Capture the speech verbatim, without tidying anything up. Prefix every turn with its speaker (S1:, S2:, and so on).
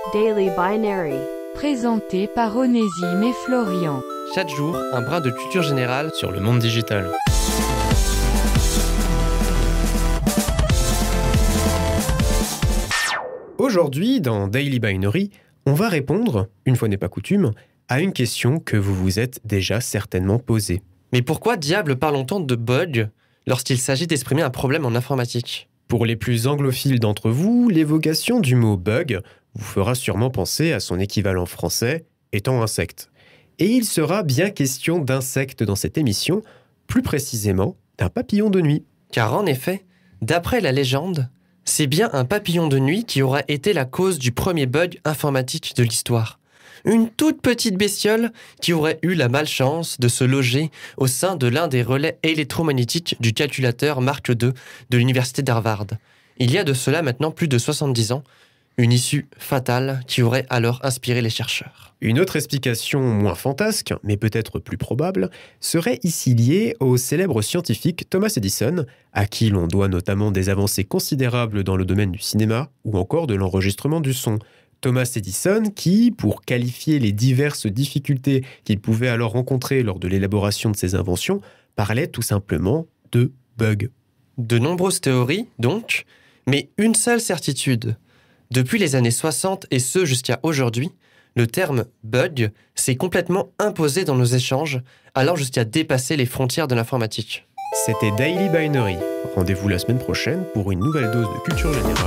S1: Daily Binary.
S2: Présenté par Onésime et Florian.
S3: Chaque jour, un brin de culture générale sur le monde digital.
S4: Aujourd'hui, dans Daily Binary, on va répondre, une fois n'est pas coutume, à une question que vous vous êtes déjà certainement posée.
S3: Mais pourquoi diable parlons-on de bug lorsqu'il s'agit d'exprimer un problème en informatique ?
S4: Pour les plus anglophiles d'entre vous, l'évocation du mot bug vous fera sûrement penser à son équivalent français, étant insecte. Et il sera bien question d'insectes dans cette émission, plus précisément d'un papillon de nuit.
S3: Car en effet, d'après la légende, c'est bien un papillon de nuit qui aurait été la cause du premier bug informatique de l'histoire. Une toute petite bestiole qui aurait eu la malchance de se loger au sein de l'un des relais électromagnétiques du calculateur Mark deux de l'université d'Harvard. Il y a de cela maintenant plus de soixante-dix ans, une issue fatale qui aurait alors inspiré les chercheurs.
S4: Une autre explication moins fantasque, mais peut-être plus probable, serait ici liée au célèbre scientifique Thomas Edison, à qui l'on doit notamment des avancées considérables dans le domaine du cinéma ou encore de l'enregistrement du son. Thomas Edison qui, pour qualifier les diverses difficultés qu'il pouvait alors rencontrer lors de l'élaboration de ses inventions, parlait tout simplement de bugs.
S3: De nombreuses théories, donc, mais une seule certitude. Depuis les années soixante et ce jusqu'à aujourd'hui, le terme « bug » s'est complètement imposé dans nos échanges, allant jusqu'à dépasser les frontières de l'informatique.
S4: C'était Daily Binary. Rendez-vous la semaine prochaine pour une nouvelle dose de culture générale